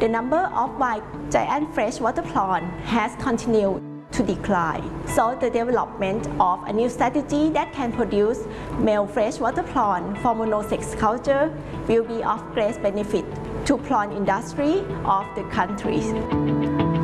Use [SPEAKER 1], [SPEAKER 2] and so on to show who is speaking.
[SPEAKER 1] the number of white giant freshwater prawn has continued to decline. So the development of a new strategy that can produce male freshwater prawn for monosex culture will be of great benefit to prawn industry of the countries.